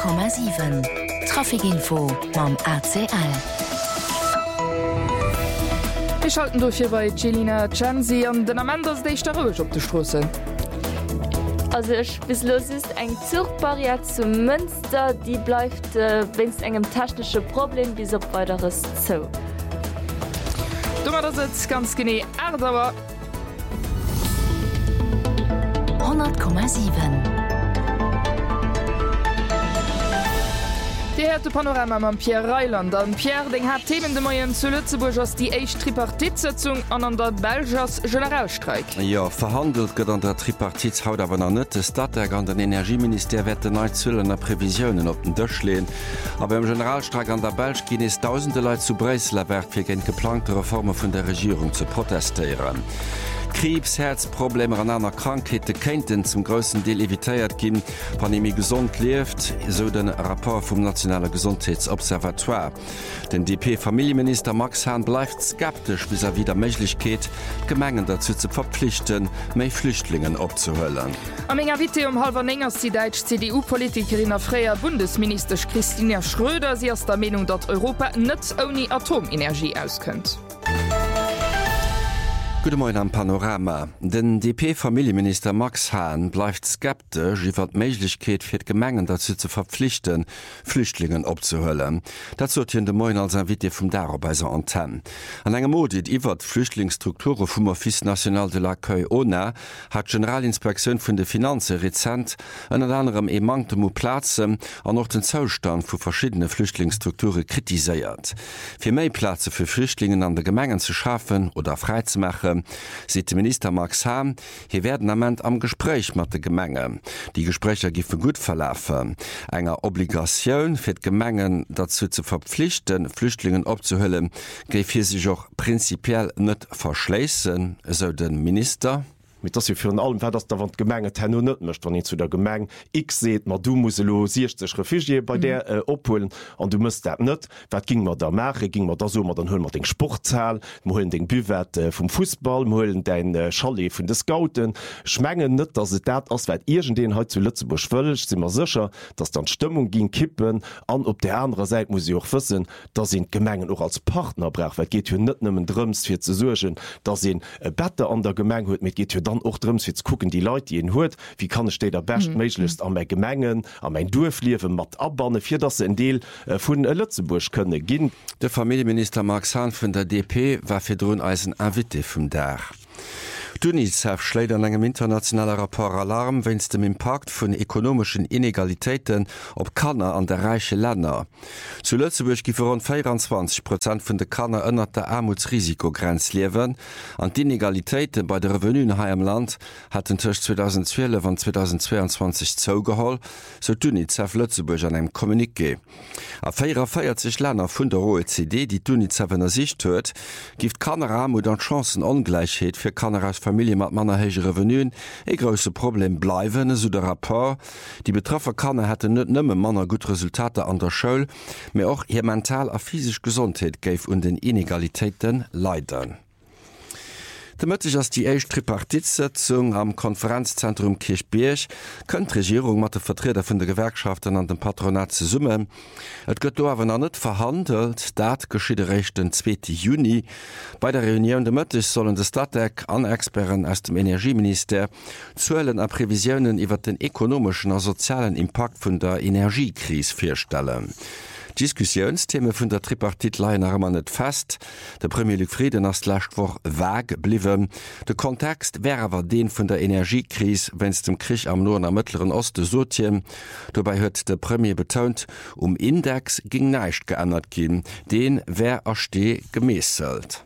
100,7 Trafikinfo mam ACL. Wir schalten durch hier bei Celina Chansi an den Amandas déichter Rouge op de Strosse. Also bis los ist eng Zugbarriere zu Münster, die bleibt wenn's engem technische Problem bis op weiteres zo. Dummer das jetzt ganz gene Erdauer 100,7. Die hörte Panorama am Pierre Reiland an Pierre den hat Themen de Moien zu Lützeburg ass die Eich Tripartitsitzung an der Belgers Generalstreik. Ja, verhandelt gëtt an der Tripartit haut awer an net Stadtg an den Energieminister wette neit zullen der Prävisionen op den Dëch lehen. Aber im Generalstreik an der Belg gin es tausende Leiit zu Breslerwerk fir gen geplante Reformer vun der Regierung zu protestieren. Krebs, Herzprobleme an einer Krankheite kennten zum größten Teil evitéiert gin, Pandemie gesund lebt, so den Rapport vom Nationale Gesundheitsobservatoire. Den DP-Familienminister Max Hahn bleibt skeptisch, bis wieder Möglichkeit, Gemengen dazu zu verpflichten, mehr Flüchtlingen abzuhöllen. Am enger Witte halber enngers die deutsch CDU-Politikerin a freier Bundesminister Christina Schröder sie aus der Meinung, dass Europa net ohne Atomenergie auskennt. Guten Morgen am Panorama. Den DP-Familienminister Max Hahn bleibt skeptisch iwwer die Möglichkeit fir Gemengen dazu zu verpflichten, Flüchtlingen abzuhöllen. Dazu hat de Moin als ein Video vom Daro bei der Antenne. An engem Modit iwwer Flüchtlingsstrukture vom Office National de l'Accueil ONA hat Generalinspektion vun de Finanzen rezent unter anderem e Mangel Plätze an noch den Zustand vu verschiedene Flüchtlingsstrukturen kritisiert. Für mehr Plätze für Flüchtlinge an de Gemengen zu schaffen oder freizumachen, sieht Minister Max Hahn, hier werden am Gespräch mit den Gemengen. Die Gespräche giffen gut verlaufen. Enger Obligation für die Gemengen dazu zu verpflichten, Flüchtlingen abzuhüllen, gäf hier sich auch prinzipiell nicht verschließen, so den Minister. Mit das für allem dass der Wand Gemenge net mcht wann zu der Gemeng X seht mat du muss lo 60 Refugie bei der opholen an du musst dat net wat ging mat der Mäche ging mat da so dann hunn mat den Sportzahl mohlen den Buwert vom Fußball mohlen dein Chalet vun de Scouten schmengen net dat se dat ass irgend den halt zu Lützeburg schwëllech si immer sicher dass dann Stimmung ging kippen an op der andere Seite muss ich auch wissen da sind Gemengen auch als Partner brach wat geht hun net nimmen drums fir ze sugen da se Bette an der Gemeng huet mit geht dann auch drin jetzt gucken die Leute die ihn hört wie kann es der best möglichst an mein Gemengen an mein Durfliefen mat abbauen für das in Deel von Lützeburg könne gehen. Der Familienminister Max Hahn von der DP war für Drohneisen invité vom Dach. UNICEF schlägt an engem internationaler Rapport Alarm wenn's dem Impact vun ökonomischen Inegalitäten op Kanner an der reiche Länder. Zu Lützeburg gi rund 24% vun de Kanner ënner der Armutsrisikogrenz liewen, an die Inegalitäten bei der Revenuen ha am Land hat den Tisch 2012 an 2022 zougeholl, so UNICEF Lützeburg an einem Kommuniqué. A 44 Länder vun der OECD, die UNICEF in der Sicht huet, gift Kanner Armut an Chancenongleichheit fir Kanner als Familie mat manner hege Revenuen e grosse Problem bleiwen, so der Rapport. Die betreffer Kanner hätte net nëmme manner gut Resultate an der Schoul, mé och hier mental a physisch Gesundheit geif und den Inegalitäten leiden. Demëttig ass die Eich Tripartitsitzung am Konferenzzentrum Kirchbierg kënnt Regierung mat de Vertreter vun de Gewerkschaften an dem Patronat ze summen. Et gëtt do awer an net verhandelt, dat geschiede recht den 2. Juni. Bei der Reunion demëttig sollen de Stadtdeck an Experten aus dem Energieminister zuelen a Prävisionen iwwer den ekonomischen a sozialen Impact vun der Energiekrise firstellen. Diskussionsthemen vun der Tripartit leiien armmer net fest. Der Premier Luc Frieden ass lächtwoch vag bliwen. De Kontext wär awer den vun der Energiekrise, wenns dem Krich am Norden am Mittleren Oste sotien. Dobei huet der Premier betont, Index ging neicht geändert gin. Den wär erste gemeesselt.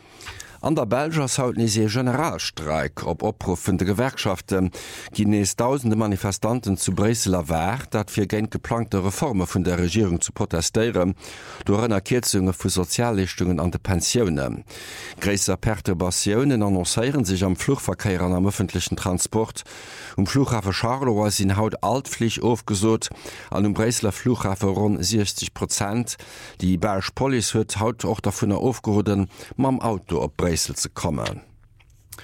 An der Belgers haut ni se Generalstreik op Opruf vun de Gewerkschaften ginees tausende Manifestanten zu Breseler wär, dat fir géint geplante Reforme vun der Regierung zu protestieren, durch ënner Kürzungen vu Sozialleistungen an de Pensionen. Gräser Perturbationen annoncéieren sich am Flugverkehr an am öffentlichen Transport. Flughafen Charleroi sind haut altpflich aufgesot, an dem Breseler Flughafen rund 60%. Die Belge Police huet haut auch davon aufgehoben, mam Auto op Bresel zu kommen.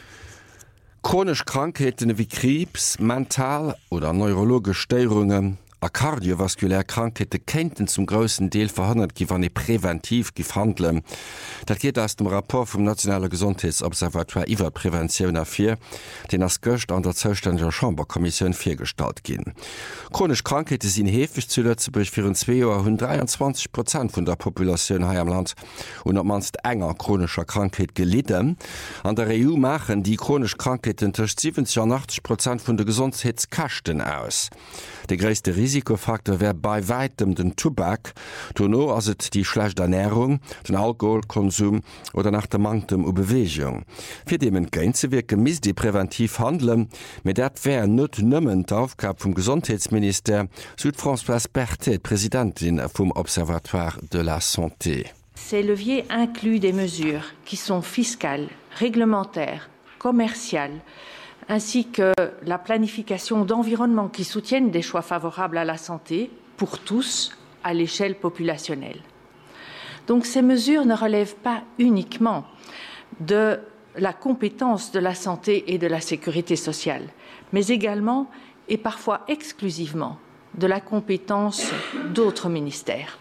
Chronisch Krankheiten wie Krebs, mental oder neurologische Störungen, a kardiovaskulär Krankheite kennten zum großen Deel verhandelt gi wann e präventiv gifhandle. Dat geht aus dem rapport vom Nationale Gesundheitsobservatoire iwwer Prävention a4, den as Göcht an der zouständer Chamberkommission firstalt gin. Chronisch Krankheite sind hefig zu Lützeburg für 2 Joer hun 23% vun der Population ha am Land und op manst enger chronischer Krankheit gelitten. An der EU machen die chronisch Krankheiten durch 70-80% vun der Gesundheitskachten aus. Der größte Risikofaktor wäre bei weitem den Tobak, donno as het die schlechte Ernährung, den Alkoholkonsum oder nach der Mangel o Bewegung. Für dem entgegen wirken miss die präventiv handeln, mit dat wäre not nëmmen d'Aufgabe vom Gesundheitsminister Françoise Berthet, Präsidentin vom Observatoire de la Santé. Ces leviers incluent des mesures qui sont fiscales, réglementaires, commerciales, ainsi que la planification d'environnements qui soutiennent des choix favorables à la santé pour tous à l'échelle populationnelle. Donc ces mesures ne relèvent pas uniquement de la compétence de la santé et de la sécurité sociale, mais également et parfois exclusivement de la compétence d'autres ministères.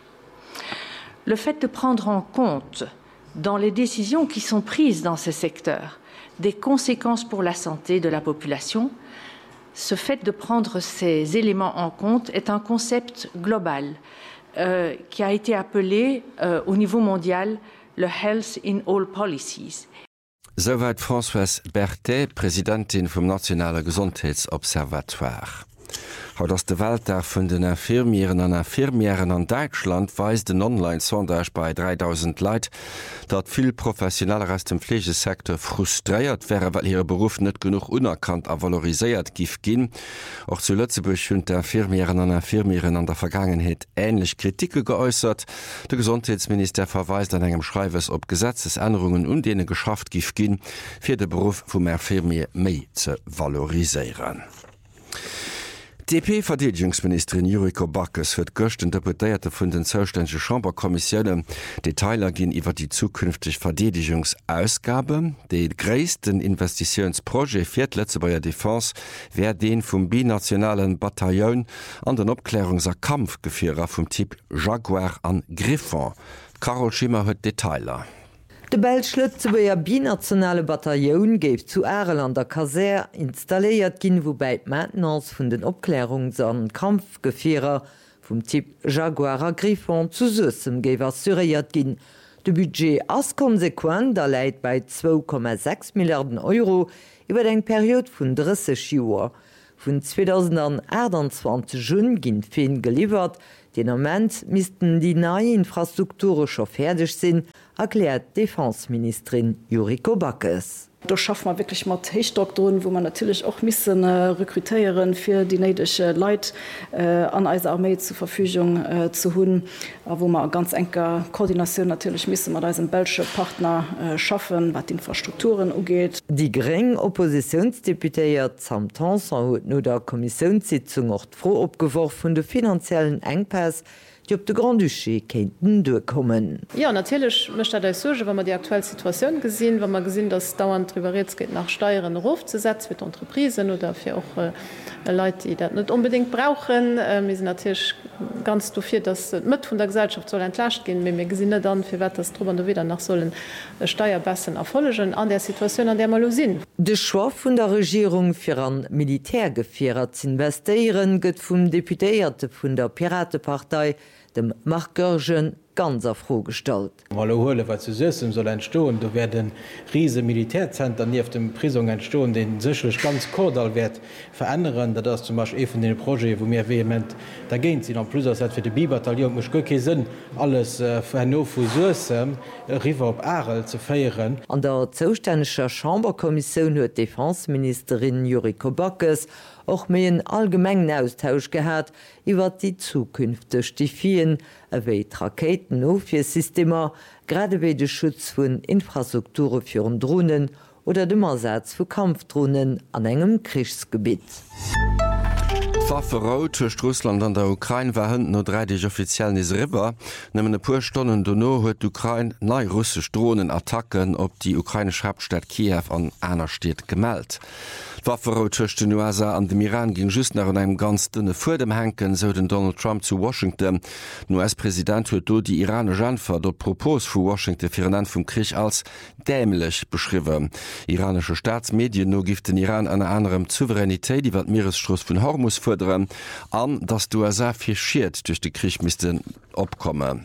Le fait de prendre en compte dans les décisions qui sont prises dans ces secteurs des conséquences pour la santé de la population, ce fait de prendre ces éléments en compte est un concept global qui a été appelé au niveau mondial le Health in All Policies. Soweit Françoise Berthet, Präsidentin vom Nationale Gesundheitsobservatoire. Haut ass de Welttag vun den Infirmieren an Infirmieren an Deutschland weist den Online-Sondage bei 3000 Leiit, dat vill Professioneller aus dem Pflegesektor frustréiert wäre, weil ihre Beruf net genug unerkannt a valoriséiert gif ginn. Auch zu Lützeburg hun der Infirmieren an Infirmieren an der Vergangenheit ähnlich Kritike geäußert. Der Gesundheitsminister verweist an engem Schreiwes op Gesetzesänderungen und denen geschafft gif ginn, fir de Beruf vum Infirmier méi ze valoriseieren. DP-Verteidigungsministerin Yuriko Backes huet gocht interpretierte vun den zouständege Chamberkommissionen Detailer ginn iwwer die zukünftig Verteidigungsausgabe. De gréissten Investitionsproje fir Letzebauer Defense wär den vum binationalen Bataillon an den Obklärungser Kampfgefierer vum Typ Jaguar an Griffon. Carol Schimmer huet Detailer. De Belschlötzebuer binationale Bataillon géif zu Ärel an der Kaser installéiert ginn, wobei d Maintenance vun den Obklärungs- an Kampfgefierer vum Typ Jaguar Griffon zu Sussem géif assuréiert ginn. De Budget ass konsequent der läit bei 2,6 Milliarden Euro iwwer eng Period vun 30 Joer. Vun 2028 Jun ginn Feen geliefert, Denament missten die neue Infrastrukture schon fertig sinn, erklärt Defenseministerin Yuriko Backes. Da schaffen wir wirklich mal Techdoktoren, wo man natürlich auch müssen rekrutieren für die nötige Leute an unserer Armee zur Verfügung zu haben, wo man ganz enge Koordination natürlich müssen mit unseren belgischen Partner schaffen, was die Infrastrukturen angeht. Die geringe Oppositionsdeputée Sam Tanson hat nur der Kommissionssitzung auch froh abgeworfen von den finanziellen Engpässen, die op de Grand Duché kenten durchkommen. Ja, natürlich möchte ich sagen, wenn man die aktuelle Situation gesehen, wenn man gesehen, dass dauernd darüber jetzt geht, nach Steuern Rufzusetzen mit Unternehmen oder für auch Leute, die das nicht unbedingt brauchen. Wir sind natürlich ganz dafür, dass mit von der Gesellschaft soll entlastet gehen, wenn wir gesehen dann für das darüber und wieder nach sollen Steuerbassen erfolgen an der Situation, an der wir sind. Der Schwach von der Regierung für an Militärgefährer zu investieren, geht vom Deputierten von der Piratenpartei, dem Markörgen ganz frohgestalt. Hole wat zu System soll entstohlen, du werden riese Militärzenter nie auf dem Prisung entstohlen, den sicherlich ganz Kordal wird verändern, da das zum Beispiel von den Projekt, wo mir vehement da gehen sie noch plus für die Bibataillon sinn alles River op Arel zu feieren. An der zouständischer Chamberkommission huet Defenseministerin Yuriko Backes auch méi en allgemengen Austausch gehabt iwwer die zukünftig Stifien, ewéi Raketen Ofiersystemer, gradewéi de Schutz vun Infrastrukture fir Drohnen oder dem Ersatz vu Kampfdrohnen an engem Kriegsgebiet. Wafferout zwischen Russland an der Ukraine waren no 3 offiziellen is River. Nëmmen e puer Stonnen donno huet d'Ukraine nei russsisch Drohnenattacken op die ukrainische Hauptstadt Kiew an einer Stadt gemeldet. Wafferrot tcht den USA an dem Iran ging just nach an einem ganz dünne vor dem Henken so den Donald Trump zu Washington. Den US-Präsident huet do die iranische Antwort dort Propos vu Washington fir an vum Krich als dämlich beschriwe. Iranische Staatsmedien no gift den Iran an anderem Souveränitéit, die wat Meeresstross vun Hormus forderen, an dats du USA fischiert durch de Krich misisten opkommen.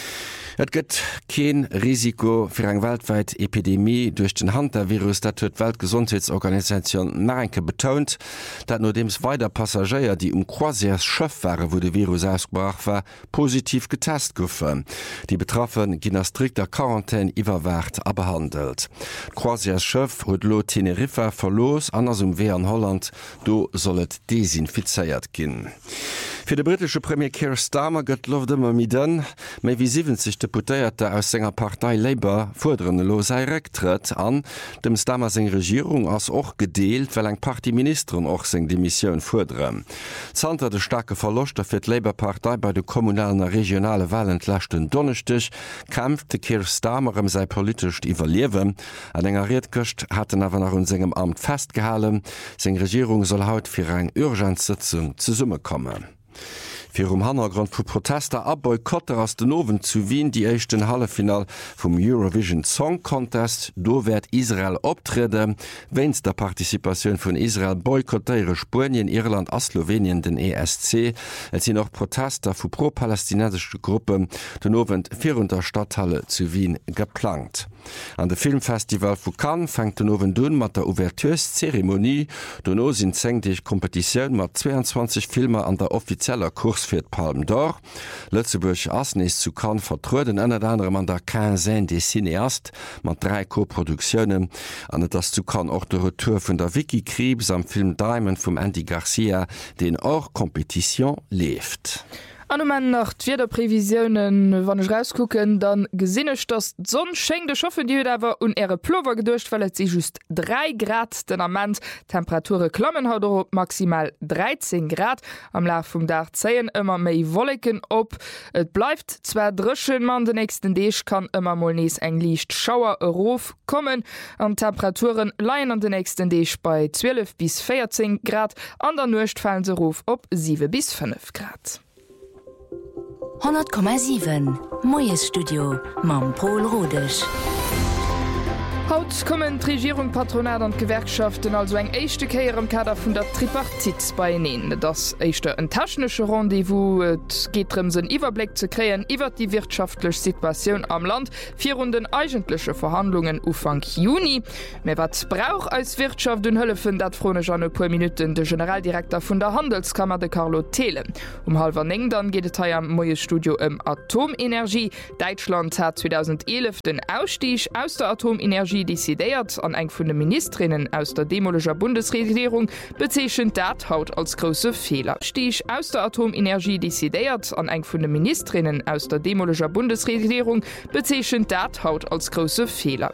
Et gëtt kein Risiko fir eng weltweit Epidemie durch den Hunter-Virus, dat huet Weltgesundheitsorganisation Narenke betont, dat nur dems weiter Passagier, die Croisiers Schëff waren, wo de Virus ausgebracht war, positiv getest goufen. Die Betroffen ginn as strikter Quarantäne iwwerwert a behandelt. Croisiers Schëff huet lo Teneriffa verlos, anders Wee an Holland, do sollet desinfizeiert ginn. Für de britische Premier Keir Starmer gëtt loft immer miden, méi wie 70 Deputéierte aus senger Partei Labour fordernde Losei rektritt an, dem Starmer seg Regierung ass och gedeelt, well eng Partyministerin och seg Demissionioun fordere. Zanter de starke Verloster fir d Labour-Partei bei de kommunalen regionale Wahlen lächten Donnechtech, kämpfte Keir Starmerem sei politisch iwwerliewen. An enger Redköcht hat awer nach un segem Amt festgehalen, seg Regierung soll haut fir eng Urgenzsitzung ze Summe kommen. Fir Hannergrund vu Protester a Boykotter ass den Owen zu Wien die echten Hallefinal vum Eurovision Song Contest, do werd Israel optrede, wenns der Partizipation vun Israel boykottéiere Spurien, Irland a Slowenien den ESC, et sie noch Protester vu pro-palästinensische Gruppen den Owen vir der Stadthalle zu Wien geplant. An de Filmfestival vu Cannes fängt den Owen dun mat der Ouverturezeremonie, donno sinn zengdig Kompetitiioun mat 22 Filme an der offizieller Kurs fir Palm d'Or. Lëtzeburg Asnis zu Cannes vertruden ënnet anderem an der 15 de Cineast mat 3 Koproduktionioen, an et ass zu Cannes och de Retour vun der Wikikriebs am Film Diamond vum Andy Garcia, den och Kompetition left. An man nach vier Prävisionen wann ich rausgucken, dann gesinnech dass Sonn schenng de Schoffe die dawer un Äre Plover gedurcht, weil sie just 3 Grad den Amment Temperature klammen hat op maximal 13 Grad am La vum Dach zeien immer méi Wolleken op. Et bleibt zwar drschen man den nächsten Deeg kann immer mal nees eng liicht Schauer Rof kommen an Temperaturen leiien an den nächsten Deeg bei 12 bis 14 Grad, an der Nucht fallen se Rof op 7 bis 5 Grad. 10,7 Moes Studio Mam Paul Rodech. Haut kommen Regierung, Patronat und Gewerkschaften also eng echte Käier im Kader vun der Tripartit beinen. Das echte ein taschensche Rendevous geht den Überblick zu kreen iwwer die wirtschaftliche Situation am Land 4 Runden eigentliche Verhandlungen Ufang Juni. Mehr wat brauch als Wirtschaft und Höllefen dat frone Jean paar Minuten der Generaldirektor von der Handelskammer de Carlo Thelen. 9:30 dann geht es hier am Moes Studio Atomenergie. Deutschland hat 2011 den Ausstieg aus der Atomenergie desideiert an eng vun de Ministerinnen aus der demolescher Bundesregierung bezeschen dat haut als grosse Fehler. Stich aus der Atomenergie desideiert an eng vun de Ministerinnen aus der demolescher Bundesregierung bezeschen dat haut als grosse Fehler.